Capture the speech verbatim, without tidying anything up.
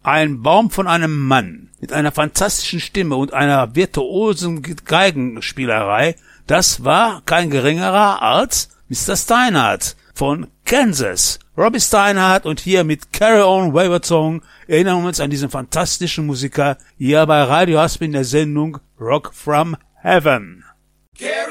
Ein Baum von einem Mann mit einer fantastischen Stimme und einer virtuosen Geigenspielerei, das war kein geringerer als Mister Steinhardt von Kansas. Robbie Steinhardt und hier mit Carry On Wayward Song erinnern wir uns an diesen fantastischen Musiker hier bei Radio Hasp in der Sendung Rock from Heaven. Carry